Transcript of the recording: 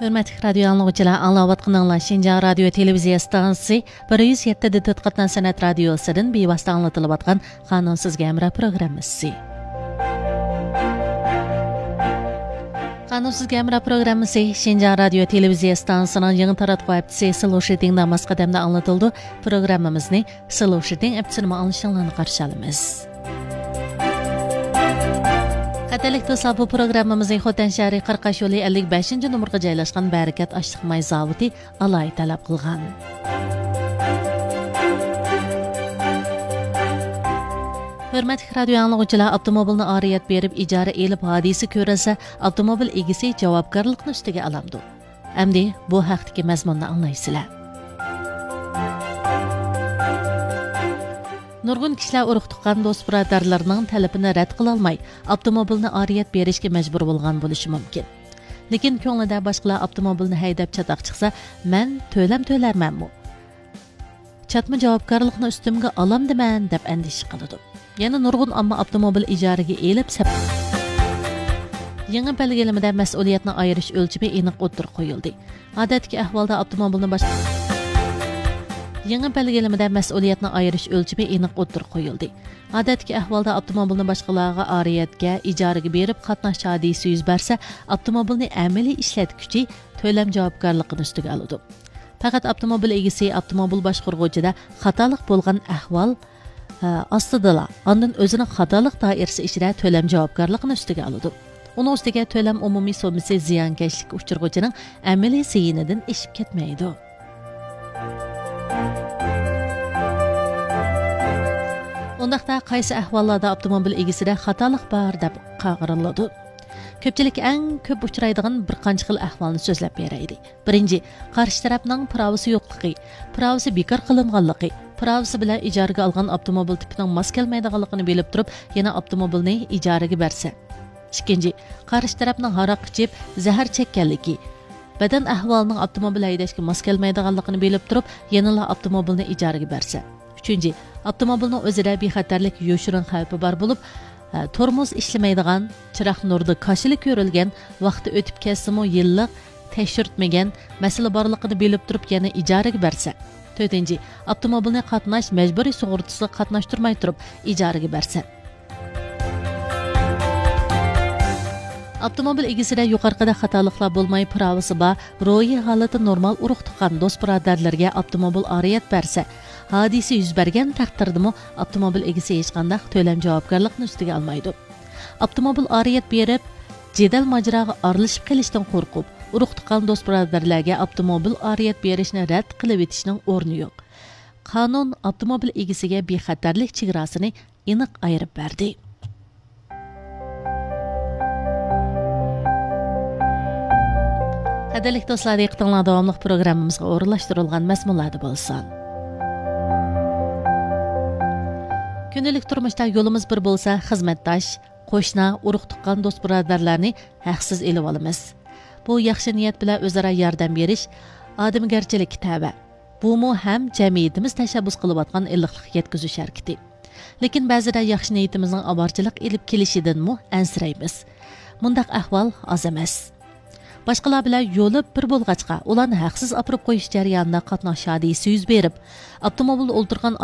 Hörmətli radio anlıqçılar, anlayatqanlar Şinjan radio televiziya stansiyasi 107.4 qatnan sanat radiosidan bevosita anlatılıb atqan Qanunsuz Gəmra proqramısı. Qanunsuz Gəmra proqramısı Şinjan radio televiziya stansiyasının yeni taratqı həftəsi Sloşidin namaz qədəmdə anlatıldı. Proqramımızı Sloşidin həftəsini anlaşılanlarını qarşı alımız. Qatalik dostlar, bu programmamızın Xotan shahri Qirqash yo'li 55 numurga joylashgan Barakat ashliq may zavodi alay talab qilgan. Hurmatli radio anglag'uvchilar, avtomobilni oriyat berib ijara elib hodisa ko'rilsa, avtomobil egisi javobgarlikni ustiga olamdi. Endi bu haqdagi mazmunni anglaysizlar. Nurgun kişiler urug' tuqqan do'st birodarlarning talabini rad qila olmay, avtomobilni oriyat berishga majbur bo'lgan bo'lishi mumkin. Lekin ko'nglida boshqalar avtomobilni haydab chataq chiqsa, men to'larmanmi? Chatma javobgarlikni ustimga olamdiman deb andish qiladi. Yana nurgun amma avtomobil ijaraga elib yangi belgilamada mas'uliyatni ayirish o'lchami aniq o'tirib qo'yildi. Odatdagi ahvolda avtomobilni Yangi belgilamada mas'uliyatni ayirish o'lchami aniq o'tirib qo'yildi. Odatdagi ahvolda avtomobilni boshqalarga oriyatga, ijaraga berib qatnash hodisi yuz bersa, avtomobilni amaliy ishlatuvchi to'lam javobgarligini ustiga oladi. Faqat avtomobil egasi avtomobil boshqaruvchida xatolik bo'lgan ahvol ostida, ondan o'zining xatolik doirasi ichida to'lam javobgarligini ustiga oladi. Uning ustiga to'lam umumiy summasi ziyonkashlik uchirg'uchining amaliy ziyinidan eshib ketmaydi. Ondaqda qaysi ahvollarda avtomobil egisida xatolik bor deb qag'iriladi. Ko'pchilik eng ko'p uchraydigan bir qancha xil ahvolni so'zlab beraydi. Birinchi, qarshi tarafning pravisi yo'qligi, pravisi bekor qilinganligi, pravisi bilan ijaraga olgan avtomobil tipining mos kelmaydiganligini bilib turib, yana avtomobilni ijaraga bersa. Ikkinchi, qarshi tarafning haroq ichib, zahar chekkanligi, badan ahvolining avtomobil haydashga mos kelmaydiganligini bilib turib, yana avtomobilni ijaraga bersa. Üçüncü, avtomobilning o'zida bexatarlik yoshirin xavfi bor bo'lib, tormoz ishlamaydigan, chiroq nurda kashili ko'rilgan, vaqti o'tib ketsa-mu yillik tekshirtmagan, masala borligini bilib turib yana ijaraga bersa. To'rtinchi, avtomobilni qatnash majburiy sug'urtasiga qatnashtirmay turib ijaraga bersa. Avtomobil egisida yuqorqida xatoliklar bo'lmay, pravisi bor, ro'yi holati normal urug' tuqqan do'st birodarlarga avtomobil oriyat bersa, hodisa yuz bergan taqdirdami avtomobil egasi hech qanday to'lam javobgarlikni ustiga olmaydi. Avtomobil oriyat berib, jadal majroga aralashib qolishdan qo'rqib, urug' tuqqan do'st birodarlarga avtomobil oriyat berishni rad qilib etishning o'rni yo'q. Qonun avtomobil egasiga bexatarlik chegarasini aniq ayirib berdi. Qadrli do'stlar, diqqatingizga davomli programmamizga o'rinlashtirilgan mazmunlarda bo'lsin. Günlük turmuşda yolumuz bir bolsa, xizmatdosh, qo'shni, urug' tuqqan do'st birodarlarni haqsiz elib olamiz. Bu yaxshi niyat bilan o'zaro yordam berish, odamgarchilik ta'ba. Bu mu ham jamiyatimiz tashabbus qilayotgan illiqlik yetkazish harakati. Lekin ba'zida yaxshi niyatimizning aborchilik elib kelishidan mu ansiraymiz. Mundaq ahvol oz emas. Boshqalar bilan yo'lib bir bo'lg'achqa, ularni haqsiz opirib qo'yish jarayonida qatnash hodisi yuz berib, avtomobil o'ltirgan